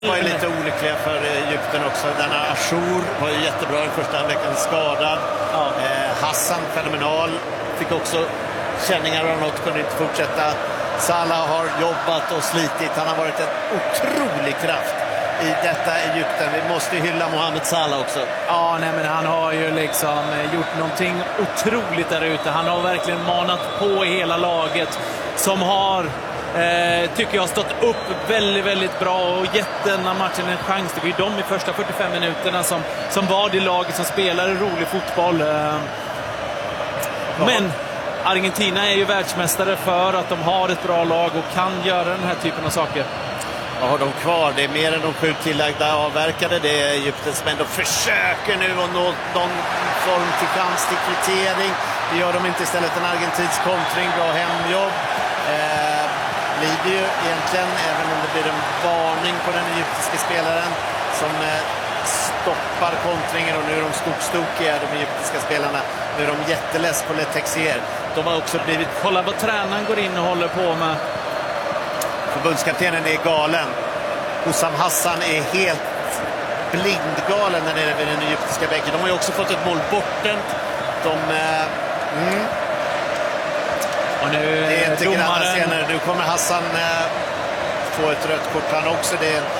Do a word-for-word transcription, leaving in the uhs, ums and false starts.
Det var ju lite olyckliga för Egypten också. Denna Achour var ju jättebra i första halvleken, skadad. Ja. Eh, Hassan fenomenal. Fick också känningar och något, kunde inte fortsätta. Salah har jobbat och slitit. Han har varit en otrolig kraft i detta Egypten. Vi måste hylla Mohamed Salah också. Ja, nej, men han har ju liksom gjort någonting otroligt där ute. Han har verkligen manat på hela laget som har, eh, tycker jag, stått upp väldigt, väldigt bra och gett denna matchen en chans. Det var ju de i första fyrtiofem minuterna som, som var det laget som spelade rolig fotboll. Eh, men Argentina är ju världsmästare för att de har ett bra lag och kan göra den här typen av saker. Vad har de kvar? Det är mer än de sju tillagda avverkade. Det är Egypten som ändå försöker nu att nå någon form till chans till kvittering. Det gör de inte, istället en argentinsk kontring. Bra hemjobb. Eh, blir det ju egentligen, även om det blir en varning på den egyptiska spelaren som eh, stoppar kontringen, och nu är de skogstokiga, de egyptiska spelarna. Nu är de jätteless på Letexier. De har också blivit... Kolla vad tränaren går in och håller på med. Förbundskaptenen är galen. Hussam Hassan är helt blindgalen när det är vid den egyptiska bänken. De har ju också fått ett mål bortdömt. De... Eh, mm. Och nu det är inte domaren... senare. Nu kommer Hassan eh, få ett rött kort han också. Det är